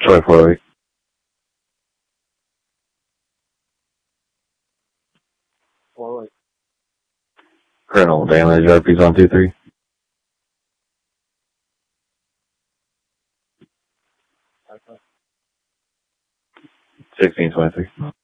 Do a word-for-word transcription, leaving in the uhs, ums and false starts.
Troy Floyd. Floyd. Colonel Damage, R Ps one two three. Okay. sixteen twenty-three.